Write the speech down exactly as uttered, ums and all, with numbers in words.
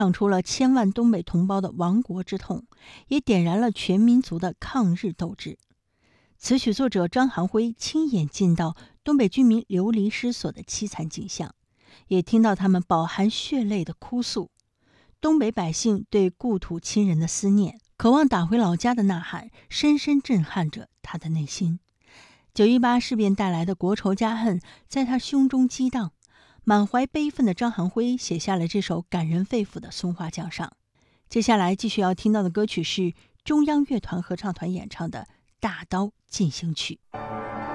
唱出了千万东北同胞的亡国之痛，也点燃了全民族的抗日斗志。词曲作者张寒辉亲眼见到东北居民流离失所的凄惨景象，也听到他们饱含血泪的哭诉。东北百姓对故土亲人的思念，渴望打回老家的呐喊，深深震撼着他的内心。九一八事变带来的国仇家恨在他胸中激荡，满怀悲愤的张寒辉写下了这首感人肺腑的松花江上。接下来继续要听到的歌曲是中央乐团合唱团演唱的《大刀进行曲》。